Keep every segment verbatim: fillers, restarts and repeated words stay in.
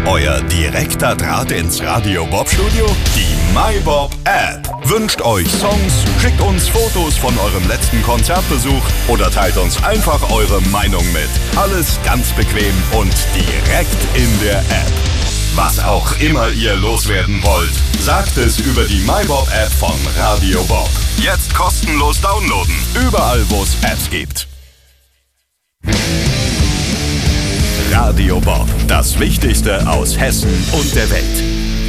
Euer direkter Draht ins Radio Bob Studio? Die MyBob App. Wünscht euch Songs, schickt uns Fotos von eurem letzten Konzertbesuch oder teilt uns einfach eure Meinung mit. Alles ganz bequem und direkt in der App. Was auch immer ihr loswerden wollt, sagt es über die MyBob App von Radio Bob. Jetzt kostenlos downloaden, überall wo es Apps gibt. Radio Bob, das Wichtigste aus Hessen und der Welt.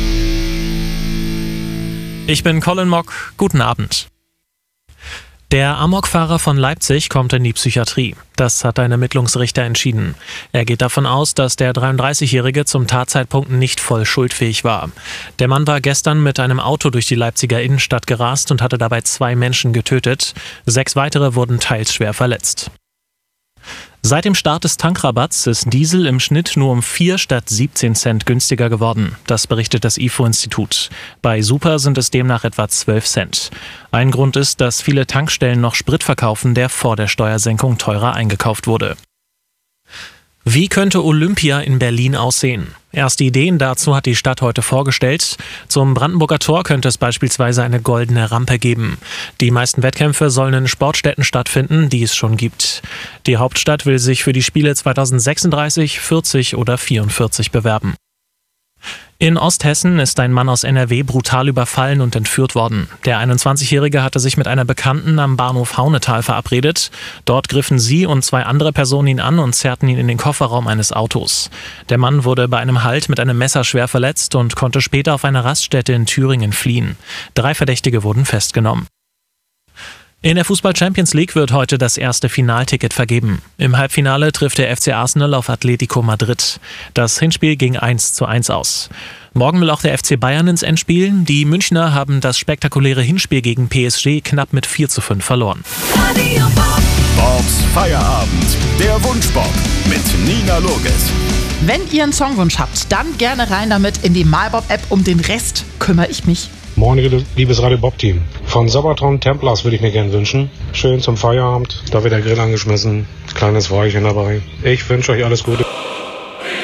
Ich bin Colin Mock, guten Abend. Der Amokfahrer von Leipzig kommt in die Psychiatrie. Das hat ein Ermittlungsrichter entschieden. Er geht davon aus, dass der dreiunddreißigjährige zum Tatzeitpunkt nicht voll schuldfähig war. Der Mann war gestern mit einem Auto durch die Leipziger Innenstadt gerast und hatte dabei zwei Menschen getötet. Sechs weitere wurden teils schwer verletzt. Seit dem Start des Tankrabatts ist Diesel im Schnitt nur um vier statt siebzehn Cent günstiger geworden. Das berichtet das I F O-Institut. Bei Super sind es demnach etwa zwölf Cent. Ein Grund ist, dass viele Tankstellen noch Sprit verkaufen, der vor der Steuersenkung teurer eingekauft wurde. Wie könnte Olympia in Berlin aussehen? Erste Ideen dazu hat die Stadt heute vorgestellt. Zum Brandenburger Tor könnte es beispielsweise eine goldene Rampe geben. Die meisten Wettkämpfe sollen in Sportstätten stattfinden, die es schon gibt. Die Hauptstadt will sich für die Spiele zweitausendsechsunddreißig, vierzig oder vierundvierzig bewerben. In Osthessen ist ein Mann aus N R W brutal überfallen und entführt worden. Der einundzwanzigjährige hatte sich mit einer Bekannten am Bahnhof Haunetal verabredet. Dort griffen sie und zwei andere Personen ihn an und zerrten ihn in den Kofferraum eines Autos. Der Mann wurde bei einem Halt mit einem Messer schwer verletzt und konnte später auf eine Raststätte in Thüringen fliehen. Drei Verdächtige wurden festgenommen. In der Fußball-Champions League wird heute das erste Finalticket vergeben. Im Halbfinale trifft der F C Arsenal auf Atletico Madrid. Das Hinspiel ging eins zu eins aus. Morgen will auch der F C Bayern ins Endspiel. Die Münchner haben das spektakuläre Hinspiel gegen P S G knapp mit vier zu fünf verloren. Bobs Feierabend, der Wunschbob mit Nina Loges. Wenn ihr einen Songwunsch habt, dann gerne rein damit in die MyBob-App. Um den Rest kümmere ich mich. Moin, liebes Radio Bob-Team. Von Sabaton Templars würde ich mir gerne wünschen. Schön zum Feierabend, da wird der Grill angeschmissen, kleines Weihchen dabei. Ich wünsche euch alles Gute.